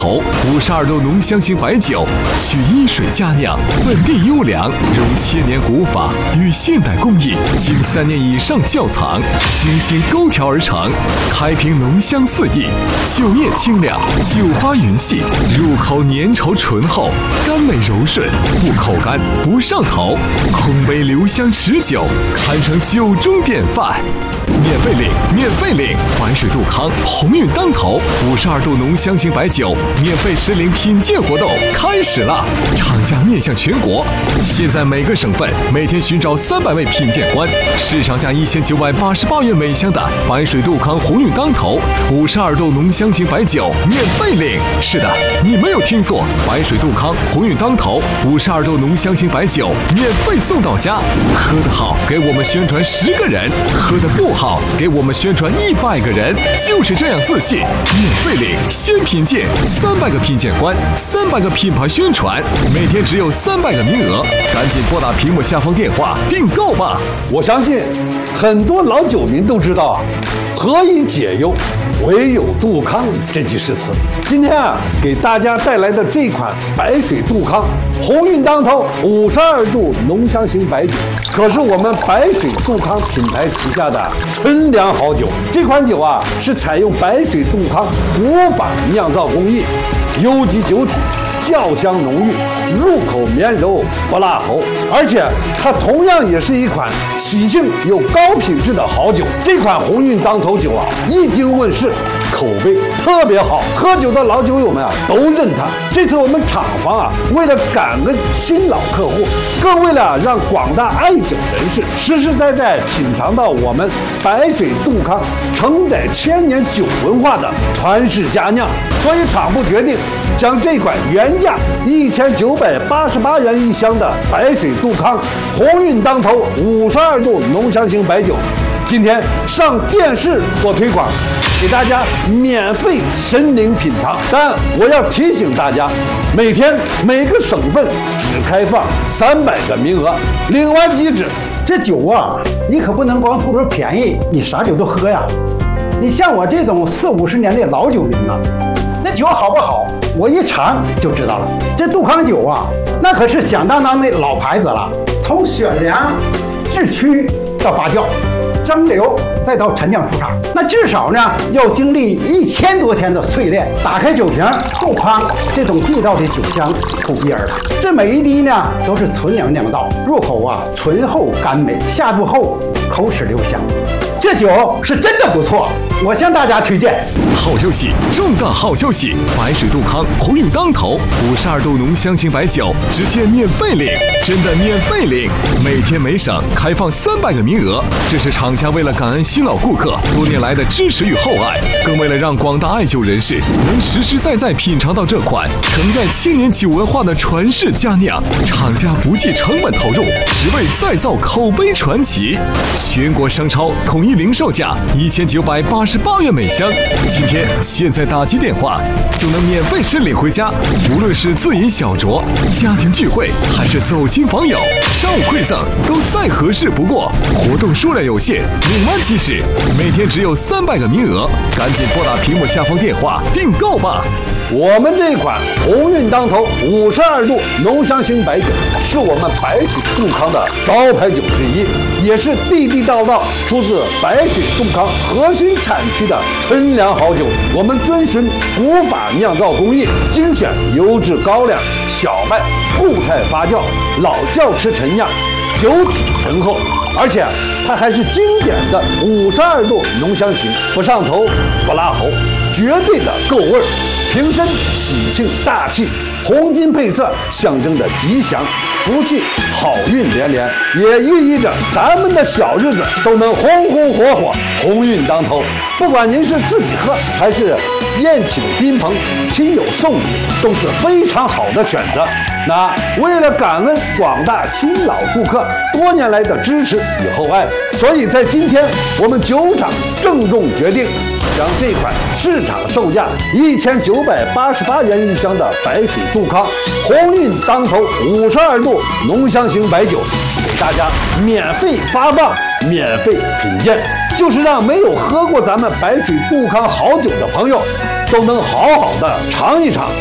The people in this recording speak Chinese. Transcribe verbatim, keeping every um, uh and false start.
五十二度浓香型白酒，取一水佳酿，本地优良，融千年古法与现代工艺，经三年以上窖藏，精心勾调而成。开瓶浓香四溢，酒液清亮，酒花匀细，入口粘稠醇厚，甘美柔顺，不口干不上头，空杯留香持久，堪称酒中典范。免费领，免费领！白水杜康鸿运当头五十二度浓香型白酒免费实领品鉴活动开始了，厂家面向全国，现在每个省份每天寻找三百位品鉴官，市场价一千九百八十八元每箱的白水杜康鸿运当头五十二度浓香型白酒免费领。是的，你没有听错，白水杜康鸿运当头五十二度浓香型白酒免费送到家。喝得好，给我们宣传十个人；喝得不好，给我们宣传一百个人，就是这样自信。免费领，先品鉴，三百个品鉴官，三百个品牌宣传，每天只有三百个名额，赶紧拨打屏幕下方电话订购吧。 我相信很多老酒民都知道啊，何以解忧，唯有杜康这句诗词。今天啊，给大家带来的这款白水杜康鸿运当头五十二度浓香型白酒，可是我们白水杜康品牌旗下的纯粮好酒。这款酒啊，是采用白水杜康古法酿造工艺，优级酒体，窖香浓郁，入口绵柔不辣喉，而且它同样也是一款喜庆又高品质的好酒。这款鸿运当头酒啊，一经问世，口碑特别好，喝酒的老酒友们啊都认它。这次我们厂房啊，为了感恩新老客户，更为了让广大爱酒人士实实在在品尝到我们白水杜康承载千年酒文化的传世佳酿，所以厂部决定将这款原价一千九百八十八元一箱的白水杜康鸿运当头五十二度浓香型白酒，今天上电视做推广，给大家免费申领品尝。但我要提醒大家，每天每个省份只开放三百个名额，领完即止。 这酒啊，你可不能光图着便宜，你啥酒都喝呀。你像我这种四五十年的老酒民啊，那酒好不好，我一尝就知道了。这杜康酒啊，那可是响当当的老牌子了。从选粮、制曲到发酵、蒸馏，再到陈酿出厂，那至少呢要经历一千多天的淬炼。打开酒瓶，杜康这种地道的酒香扑鼻而来。这每一滴呢都是纯粮酿造，入口啊醇厚甘美，下肚后口齿留香。这酒是真的不错，我向大家推荐。 好消息，重大好消息！白水杜康鸿运当头五十二度浓香型白酒直接免费领，真的免费领！每天每省开放三百个名额，这是厂家为了感恩新老顾客多年来的支持与厚爱，更为了让广大爱酒人士能实实在在品尝到这款承载千年酒文化的传世佳酿，厂家不计成本投入，只为再造口碑传奇。全国商超统一零售价一千九百八十八元每箱，今天现在打击电话就能免费申领回家。无论是自饮小酌、家庭聚会，还是走亲访友、商务馈赠，都再合适不过。活动数量有限，领完即止，每天只有三百个名额，赶紧拨打屏幕下方电话订购吧。 我们这款鸿运当头五十二度浓香型白酒，是我们白水杜康的招牌酒之一，也是地地道道出自白水杜康核心产区的纯粮好酒。我们遵循古法酿造工艺，精选优质高粱、小麦固态发酵，老窖池陈酿，酒体醇厚，而且它还是经典的五十二度浓香型，不上头不辣喉，绝对的够味儿。瓶身喜庆大气，红金配色象征着吉祥、福气、好运连连，也寓意着咱们的小日子都能红红火火、鸿运当头。不管您是自己喝，还是宴请宾朋、亲友送礼，都是非常好的选择。那为了感恩广大新老顾客多年来的支持与厚爱，所以在今天我们酒厂郑重决定，将这款市场售价一千九百八十八元一箱的白水杜康鸿运当头五十二度浓香型白酒给大家免费发放、免费品鉴，就是让没有喝过咱们白水杜康好酒的朋友都能好好的尝一尝